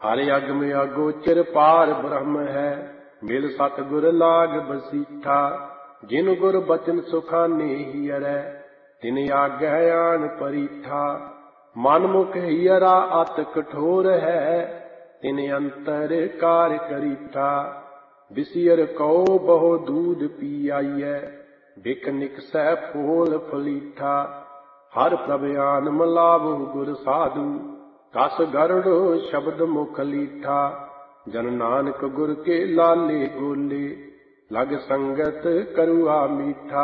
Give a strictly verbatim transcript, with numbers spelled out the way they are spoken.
हर अगम अगोचर पार ब्रह्म है, मिल सतगुर लाग बसीठा। जिन गुर बचन सुखाने हियरै, तिन आज्ञा आन परीठा। मन मुख हियरा अत कठोर है, तिन अंतर कार करीठा। बिसियर कौ बहु दूध पी आइयै, बिक निकसै फूल फलीठा। हर प्रभ आन मलावो गुर साधु, कस गरुड़ शब्द मुख लीठा। जन नानक गुर के लाले गोले, लग संगत करुआ मीठा।